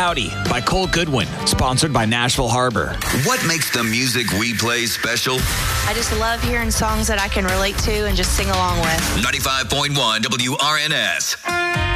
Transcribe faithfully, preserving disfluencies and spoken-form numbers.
Cloudy by Cole Goodwin, sponsored by Nashville Harbor. What makes the music we play special? I just love hearing songs that I can relate to and just sing along with. ninety-five point one W R N S.